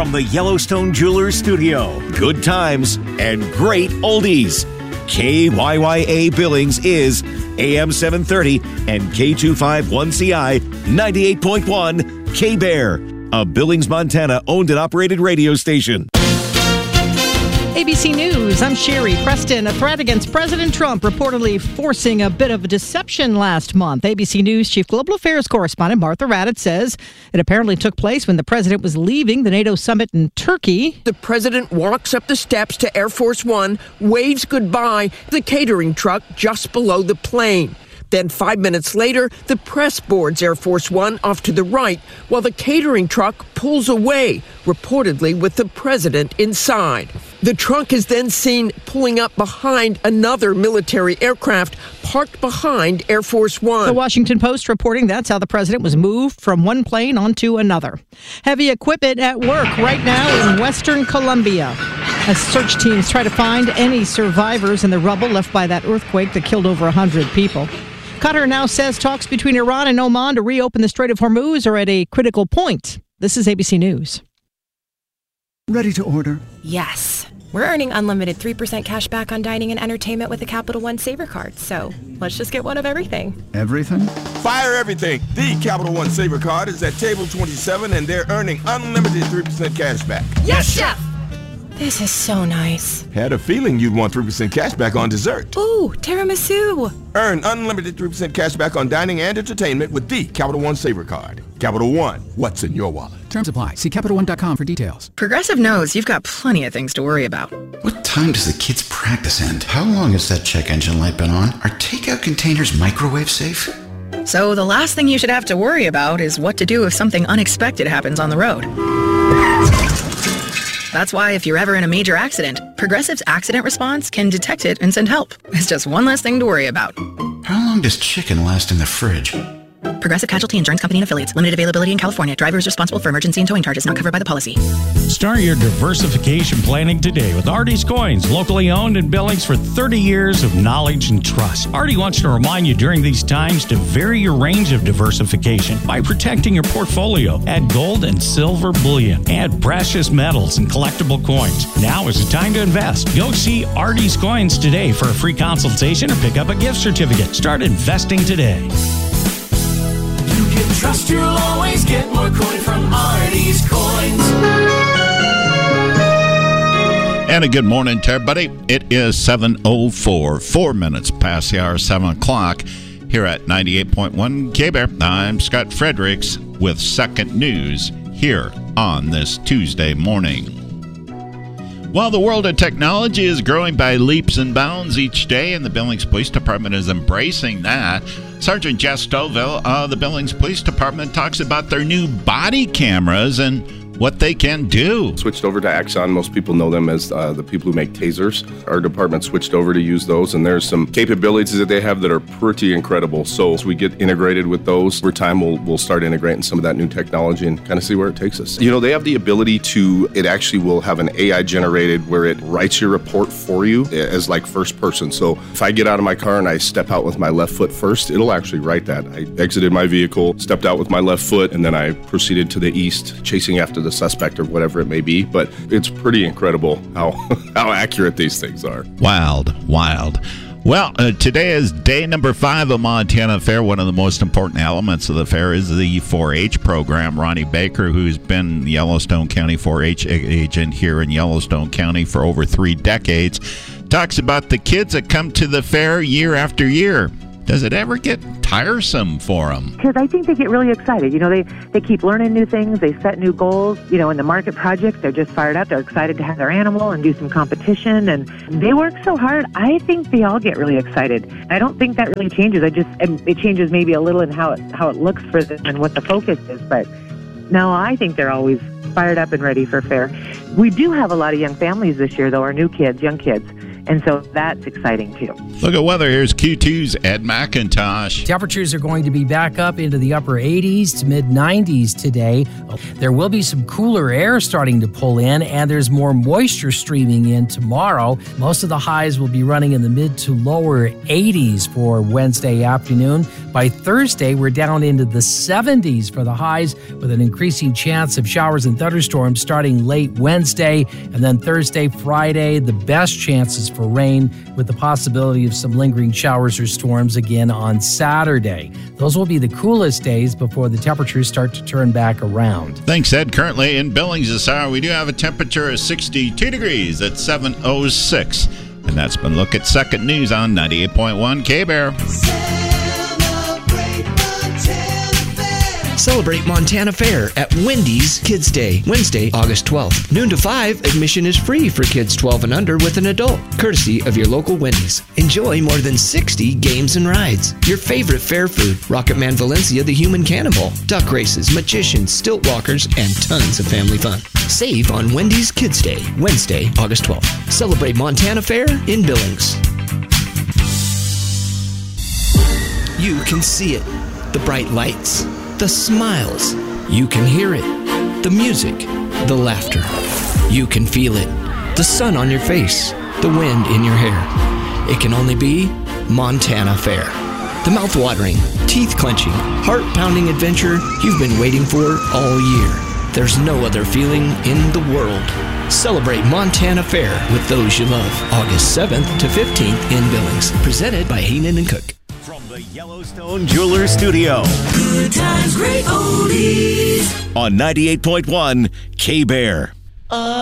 from the Yellowstone Jewelers Studio. Good times and great oldies. KYYA Billings is AM 730 and K251CI 98.1 K-Bear, a Billings, Montana owned and operated radio station. ABC News, I'm Sherry Preston. A threat against President Trump reportedly forcing a bit of a deception last month. ABC News Chief Global Affairs Correspondent Martha Raddatz says it apparently took place when the president was leaving the NATO summit in Turkey. The president walks up the steps to Air Force One, waves goodbye, the catering truck just below the plane. Then 5 minutes later, the press boards Air Force One off to the right, while the catering truck pulls away, reportedly with the president inside. The truck is then seen pulling up behind another military aircraft parked behind Air Force One. The Washington Post reporting that's how the president was moved from one plane onto another. Heavy equipment at work right now in western Colombia as search teams try to find any survivors in the rubble left by that earthquake that killed over 100 people. Qatar now says talks between Iran and Oman to reopen the Strait of Hormuz are at a critical point. This is ABC News. Ready to order? Yes. We're earning unlimited 3% cash back on dining and entertainment with the Capital One Saver Card. So let's just get one of everything. Everything? Fire everything. The Capital One Saver Card is at table 27 and they're earning unlimited 3% cash back. Yes, Chef! This is so nice. Had a feeling you'd want 3% cash back on dessert. Ooh, tiramisu. Earn unlimited 3% cash back on dining and entertainment with the Capital One Saver Card. Capital One, what's in your wallet? Terms apply. See CapitalOne.com for details. Progressive knows you've got plenty of things to worry about. What time does the kids' practice end? How long has that check engine light been on? Are takeout containers microwave safe? So the last thing you should have to worry about is what to do if something unexpected happens on the road. That's why if you're ever in a major accident, Progressive's accident response can detect it and send help. It's just one less thing to worry about. How long does chicken last in the fridge? Progressive Casualty Insurance Company and Affiliates. Limited availability in California. Driver is responsible for emergency and towing charges not covered by the policy. Start your diversification planning today with Artie's Coins, locally owned in Billings for 30 years of knowledge and trust. Artie wants to remind you during these times to vary your range of diversification by protecting your portfolio. Add gold and silver bullion. Add precious metals and collectible coins. Now is the time to invest. Go see Artie's Coins today for a free consultation or pick up a gift certificate. Start investing today. You can trust you'll always get more coin from Artie's Coins. And a good morning to everybody. It is 7:04, 4 minutes past the hour, 7 o'clock, here at 98.1 K-Bear. I'm Scott Fredericks with Second News here on this Tuesday morning. While the world of technology is growing by leaps and bounds each day, and the Billings Police Department is embracing that, Sergeant Jess Stoville of the Billings Police Department talks about their new body cameras and what they can do. Switched over to Axon. Most people know them as the people who make tasers. Our department switched over to use those, and there's some capabilities that they have that are pretty incredible. So as we get integrated with those, over time we'll start integrating some of that new technology and kind of see where it takes us. You know, they have the ability to, it actually will have an AI generated where it writes your report for you as like first person. So if I get out of my car and I step out with my left foot first, it'll actually write that. I exited my vehicle, stepped out with my left foot, and then I proceeded to the east, chasing after the suspect or whatever it may be. But it's pretty incredible how accurate these things are. Wild. Well, today is day number 5 of Montana Fair. One of the most important elements of the fair is the 4-H program. Ronnie Baker, who's been Yellowstone County 4-H agent here in Yellowstone County for over 3 decades, talks about the kids that come to the fair year after year. Does it ever get tiresome for them? Because I think they get really excited. You know, they keep learning new things. They set new goals. You know, in the market projects, they're just fired up. They're excited to have their animal and do some competition. And they work so hard. I think they all get really excited. I don't think that really changes. It changes maybe a little in how it looks for them and what the focus is. But no, I think they're always fired up and ready for fair. We do have a lot of young families this year, though, our new kids, young kids. And so that's exciting too. Look at weather. Here's Q2's Ed McIntosh. Temperatures are going to be back up into the upper 80s to mid 90s today. There will be some cooler air starting to pull in, and there's more moisture streaming in tomorrow. Most of the highs will be running in the mid to lower 80s for Wednesday afternoon. By Thursday, we're down into the 70s for the highs, with an increasing chance of showers and thunderstorms starting late Wednesday. And then Thursday, Friday, the best chances for rain, with the possibility of some lingering showers or storms again on Saturday. Those will be the coolest days before the temperatures start to turn back around. Thanks, Ed. Currently in Billings this hour, we do have a temperature of 62 degrees at 7:06. And that's been a look at Second News on 98.1 K-Bear. Celebrate Montana Fair at Wendy's Kids Day, Wednesday, August 12th. Noon to 5, admission is free for kids 12 and under with an adult, courtesy of your local Wendy's. Enjoy more than 60 games and rides. Your favorite fair food, Rocket Man Valencia, the Human Cannibal, duck races, magicians, stilt walkers, and tons of family fun. Save on Wendy's Kids Day, Wednesday, August 12th. Celebrate Montana Fair in Billings. You can see it. The bright lights. The smiles. You can hear it. The music. The laughter. You can feel it. The sun on your face. The wind in your hair. It can only be Montana Fair. The mouth-watering, teeth-clenching, heart-pounding adventure you've been waiting for all year. There's no other feeling in the world. Celebrate Montana Fair with those you love. August 7th to 15th in Billings. Presented by Heenan and Cook. From the Yellowstone Jeweler Studio. Good times, great oldies. On 98.1 K-Bear.